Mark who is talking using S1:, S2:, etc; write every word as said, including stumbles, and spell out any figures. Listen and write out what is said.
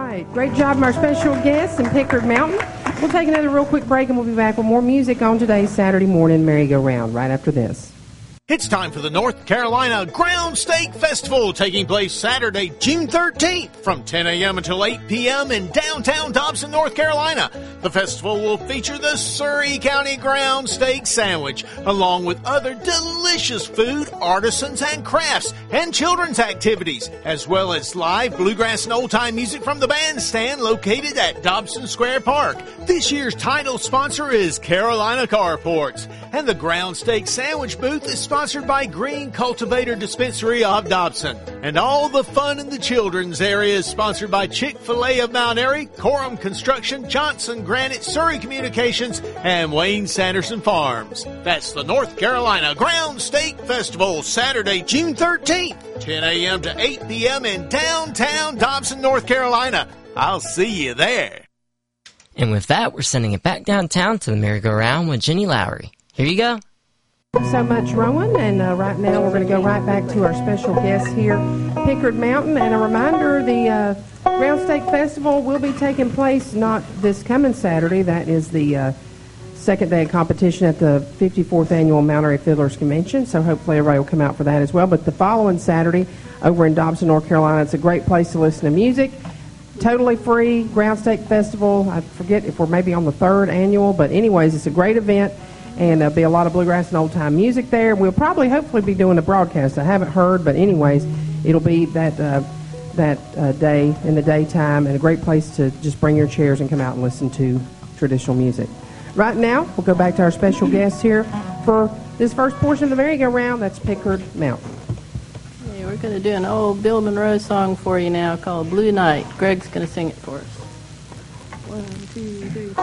S1: right. Great job from our special guests in Pickard Mountain. We'll take another real quick break and we'll be back with more music on today's Saturday morning merry-go-round right after this.
S2: It's time for the North Carolina Ground Steak Festival, taking place Saturday, June thirteenth from ten a.m. until eight p.m. in downtown Dobson, North Carolina. The festival will feature the Surrey County Ground Steak Sandwich, along with other delicious food, artisans, and crafts, and children's activities, as well as live bluegrass and old-time music from the bandstand located at Dobson Square Park. This year's title sponsor is Carolina Carports, and the Ground Steak Sandwich booth is sponsored Sponsored by Green Cultivator Dispensary of Dobson. And all the fun in the children's area is sponsored by Chick-fil-A of Mount Airy, Coram Construction, Johnson Granite, Surrey Communications, and Wayne Sanderson Farms. That's the North Carolina Ground Steak Festival, Saturday, June thirteenth, ten a.m. to eight p.m. in downtown Dobson, North Carolina. I'll see you there.
S3: And with that, we're sending it back downtown to the merry-go-round with Jenny Lowry. Here you go.
S1: Thanks so much, Rowan. And uh, right now we're going to go right back to our special guest here, Pickard Mountain. And a reminder, the uh, Ground Steak Festival will be taking place not this coming Saturday. That is the uh, second day of competition at the fifty-fourth Annual Mount Airy Fiddlers Convention. So hopefully everybody will come out for that as well. But the following Saturday over in Dobson, North Carolina, it's a great place to listen to music. Totally free Ground Steak Festival. I forget if we're maybe on the third annual. But anyways, it's a great event. And there'll be a lot of bluegrass and old-time music there. We'll probably, hopefully, be doing a broadcast. I haven't heard, but anyways, it'll be that uh, that uh, day in the daytime, and a great place to just bring your chairs and come out and listen to traditional music. Right now, we'll go back to our special guest here for this first portion of the merry-go-round. That's Pickard Mountain.
S4: Yeah, we're going to do an old Bill Monroe song for you now called Blue Night. Greg's going to sing it for us. One, two, three.